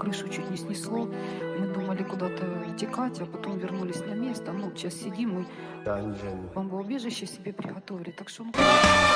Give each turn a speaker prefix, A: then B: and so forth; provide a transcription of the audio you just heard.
A: крышу чуть не снесло. Мы думали куда-то утекать, а потом вернулись на место. Ну, сейчас сидим, мы бомбоубежище себе приготовили. Так что